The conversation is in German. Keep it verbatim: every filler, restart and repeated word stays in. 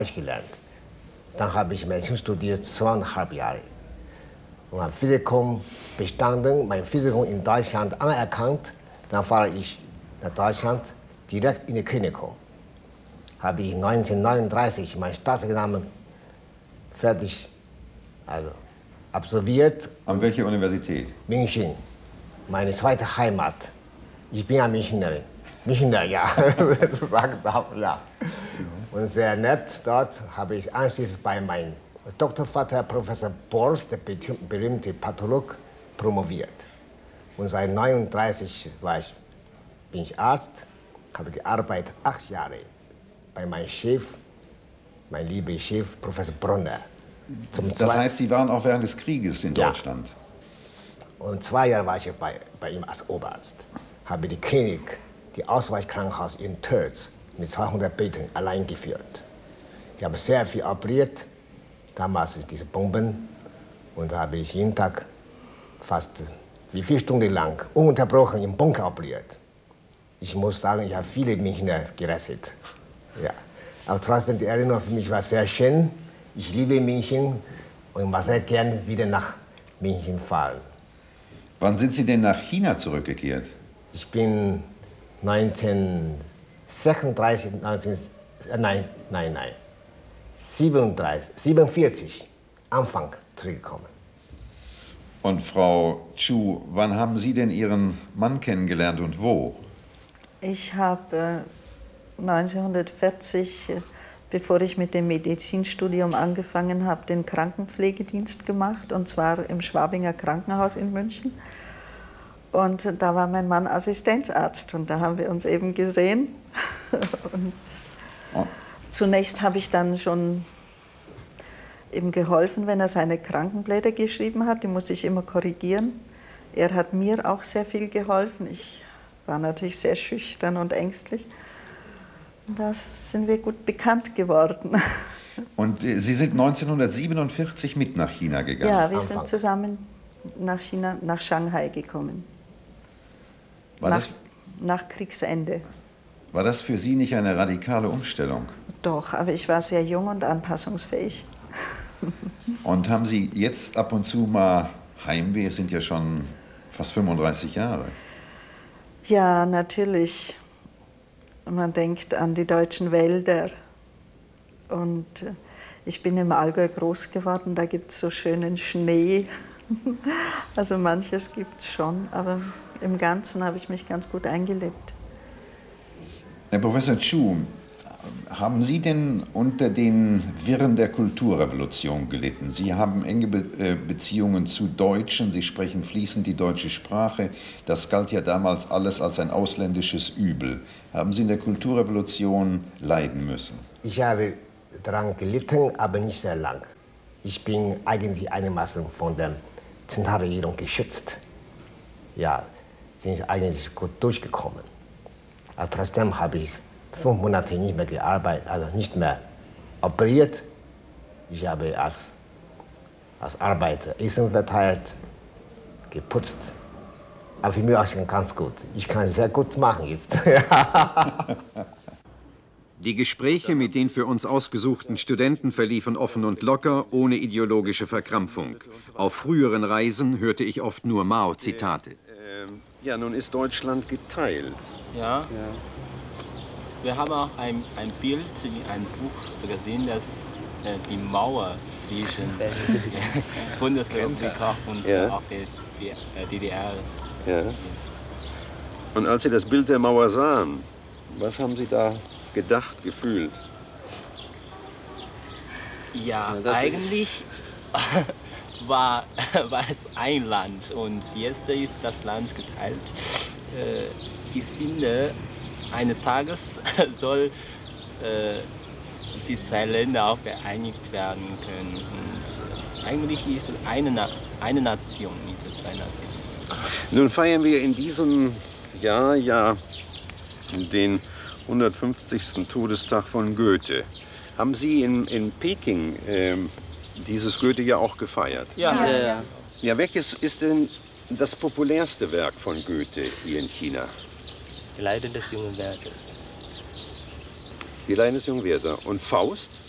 gelernt. Dann habe ich Medizin studiert, zweieinhalb Jahre. Und habe Physikum bestanden, mein Physikum in Deutschland anerkannt. Dann fahre ich nach Deutschland direkt in die Klinikum. Habe ich neunzehnhundertneununddreißig mein Staatsexamen fertig, also absolviert. An welcher Universität? München, meine zweite Heimat. Ich bin ein Münchner. Münchner, ja, so sagen sie auch, ja. Und sehr nett, dort habe ich anschließend bei meinem Doktorvater, Professor Bols, der berühmte Patholog, promoviert. Und seit neununddreißig war ich, bin ich Arzt, habe gearbeitet acht Jahre bei meinem Chef, mein lieber Chef, Professor Bronner. Zum das heißt, Sie waren auch während des Krieges in ja. Deutschland? Und zwei Jahre war ich bei, bei ihm als Oberarzt. Habe die Klinik, die Ausweichkrankenhaus in Törz mit zweihundert Betten allein geführt. Ich habe sehr viel operiert, damals diese Bomben, und da habe ich jeden Tag fast wie vier Stunden lang ununterbrochen im Bunker operiert. Ich muss sagen, ich habe viele Münchner gerettet. Ja. Aber trotzdem, die Erinnerung für mich war sehr schön. Ich liebe München und war sehr gerne wieder nach München fahren. Wann sind Sie denn nach China zurückgekehrt? Ich bin neunzehnhundertsechsunddreißig, neunzehn, äh, nein, nein, nein, siebenunddreißig, siebenundvierzig, Anfang zurückgekommen. Und Frau Chu, wann haben Sie denn Ihren Mann kennengelernt und wo? Ich habe äh, neunzehnhundertvierzig, äh, bevor ich mit dem Medizinstudium angefangen habe, den Krankenpflegedienst gemacht, und zwar im Schwabinger Krankenhaus in München. Und da war mein Mann Assistenzarzt und da haben wir uns eben gesehen. Und oh. Zunächst habe ich dann schon ihm geholfen, wenn er seine Krankenblätter geschrieben hat. Die musste ich immer korrigieren. Er hat mir auch sehr viel geholfen. Ich war natürlich sehr schüchtern und ängstlich. Und da sind wir gut bekannt geworden. Und äh, Sie sind neunzehnhundertsiebenundvierzig mit nach China gegangen? Ja, wir Anfang. sind zusammen nach China, nach Shanghai gekommen. War nach, das, nach Kriegsende. War das für Sie nicht eine radikale Umstellung? Doch, aber ich war sehr jung und anpassungsfähig. Und haben Sie jetzt ab und zu mal Heimweh? Es sind ja schon fast fünfunddreißig Jahre. Ja, natürlich. Man denkt an die deutschen Wälder. Und ich bin im Allgäu groß geworden, da gibt es so schönen Schnee. Also manches gibt es schon, aber im Ganzen habe ich mich ganz gut eingelebt. Herr Professor Chu, haben Sie denn unter den Wirren der Kulturrevolution gelitten? Sie haben enge Be- Beziehungen zu Deutschen, Sie sprechen fließend die deutsche Sprache. Das galt ja damals alles als ein ausländisches Übel. Haben Sie in der Kulturrevolution leiden müssen? Ich habe daran gelitten, aber nicht sehr lang. Ich bin eigentlich einigermaßen von der Zentralregierung geschützt. Ja, sind eigentlich gut durchgekommen. Aber trotzdem habe ich fünf Monate nicht mehr gearbeitet, also nicht mehr operiert. Ich habe als, als Arbeiter Essen verteilt, geputzt. Aber für mich auch schon ganz gut. Ich kann es sehr gut machen jetzt. Die Gespräche mit den für uns ausgesuchten Studenten verliefen offen und locker, ohne ideologische Verkrampfung. Auf früheren Reisen hörte ich oft nur Mao-Zitate. Ja, nun ist Deutschland geteilt. Ja. ja. Wir haben auch ein, ein Bild in einem Buch gesehen, dass äh, die Mauer zwischen der Bundesrepublik und ja. auch der D D R. Ja. Und als Sie das Bild der Mauer sahen, was haben Sie da gedacht, gefühlt? Ja, ja eigentlich war, war es ein Land und jetzt ist das Land geteilt. Äh, ich finde, eines Tages soll äh, die zwei Länder auch geeinigt werden können. Und eigentlich ist es eine, Na eine Nation, nicht zwei Nationen. Nun feiern wir in diesem Jahr ja den hundertfünfzigsten Todestag von Goethe. Haben Sie in, in Peking äh, dieses Goethe-Jahr auch gefeiert? Ja. Ja, ja. Ja, welches ist denn das populärste Werk von Goethe hier in China? Die Leiden des jungen Werthers. Die Leiden des jungen Werther. Und Faust?